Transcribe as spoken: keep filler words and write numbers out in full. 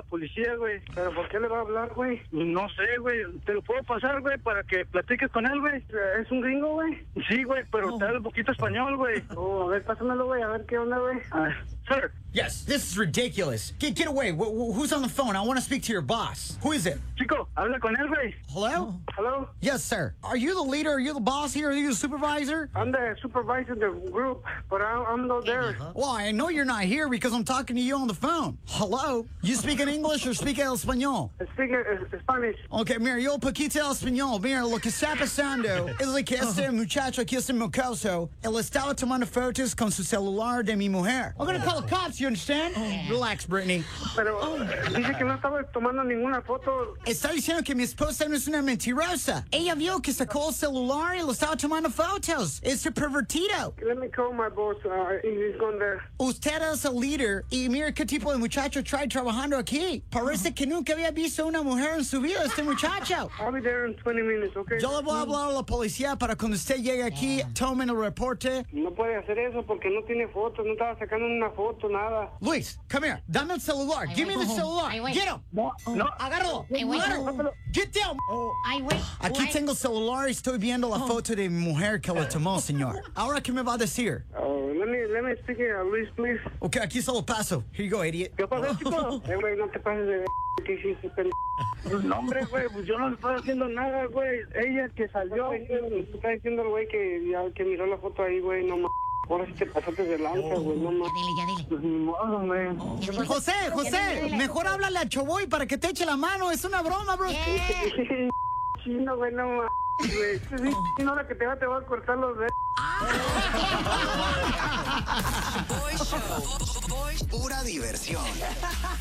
la policía, güey. ¿Pero por qué le va a hablar, güey? No sé, güey. Te lo puedo pasar, güey, para que platiques con él, güey. ¿Es un gringo, güey? Sí, güey, pero oh. te habla un poquito español, güey. Oh, a ver, pásamelo, güey, a ver qué onda, güey. Uh, sir. Yes, this is ridiculous. Get, get away. Wh wh who's on the phone? I want to speak to your boss. Who is it? Chico, habla con él, güey. Hello? Hello? Yes, sir. Are you the leader? Are you the boss here? Are you the supervisor? I'm the supervisor of the group, but I, I'm not there. Well, I know you're not here because I'm talking to you on the phone. Hello? You speak in English or speak el español? I speak uh, Spanish. Okay, mira, yo poquito el español. Mira, lo que está pasando es que este muchacho aquí, este mocoso, él estaba tomando fotos con su celular de mi mujer. I'm gonna call the cops, you understand? Oh. Relax, Brittany. Pero oh. dice que no estaba tomando ninguna foto. Está diciendo que mi esposa no es una mentirosa. Ella vio que sacó el celular y lo estaba tomando fotos. Es un pervertido. Let me call my boss. Uh, he's gone there. Usted es el líder y mira qué tipo de muchacho trae trabajando aquí. Parece que nunca había visto una mujer en su vida, este muchacho. I'll be there in twenty minutes, okay? Yo le voy a hablar a la policía para cuando usted llegue aquí, tomen el reporte. No puede hacer eso porque no tiene fotos, no estaba sacando una foto, nada. Luis, come here. Dame el celular. Ay, Give me the celular. Ay, Get him. No, no. Agárralo. Ay, güey. Agárralo. Get down. Ay, güey. Aquí tengo el celular y estoy viendo la foto de mi mujer que le tomó, señor. Ahora, ¿qué me va a decir? Oh, let me, let me speak to Luis, please. Ok, aquí se lo paso. Here you go, idiot. ¿Qué pasa, chico? Eh, güey, no te pases de... ¿Qué hiciste, pendejo? Pues no, hombre, güey, pues yo no le estoy haciendo nada, güey. Ella que salió, tú estás diciendo el güey que, ya, que miró la foto ahí, güey, no mames. Ahora sí te pasaste de lanza, güey, no mames. Ya dile, ya dile. Pues ni modo, güey. Oh. José, José, mejor háblale a Choboy para que te eche la mano. Es una broma, bro. Yeah. Chino, güey, no mames, güey. Sí, chino, ahora que te va, te va a cortar los dedos. Boy Show. Pura diversión.